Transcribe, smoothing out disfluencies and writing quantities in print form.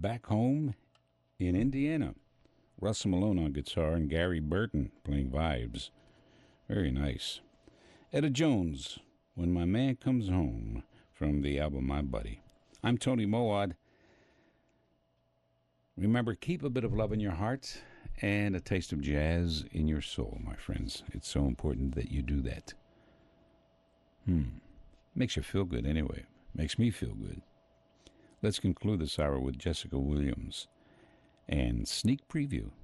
Back Home in Indiana. Russell Malone on guitar and Gary Burton playing vibes. Very nice. Etta Jones, When My Man Comes Home, from the album My Buddy. I'm Tony Moad. Remember, keep a bit of love in your heart and a taste of jazz in your soul, my friends. It's so important that you do that. Makes you feel good anyway. Makes me feel good. Let's conclude this hour with Jessica Williams and Sneak Preview.